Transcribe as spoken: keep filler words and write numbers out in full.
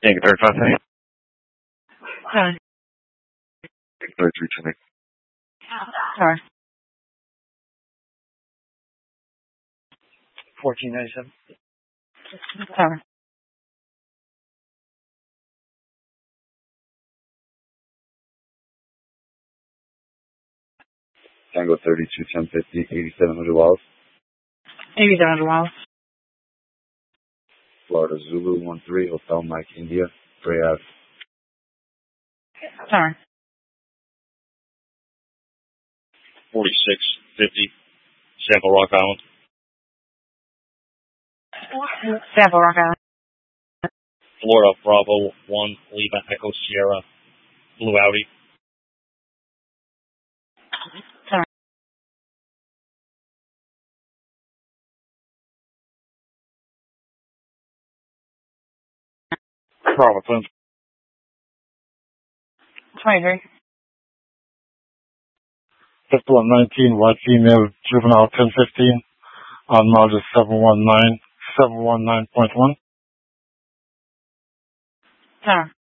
Yankee third five ten. Sorry. Yankee third three ten. Sorry. Fourteen ninety seven. Sorry. Tango thirty two ten fifty eighty seven hundred Wallace. Eighty seven hundred Wallace. Florida Zulu one three Hotel Mike India Gray Ave. Sorry. Forty six fifty Sample Rock Island. Sample Rock Island. Florida Bravo one Lima Echo Sierra Blue Audi. Sorry. Bravo ten. Twenty-three. Pistol at nineteen, white female, juvenile ten fifteen, on model seven one nine, seven one nine point one. Sorry.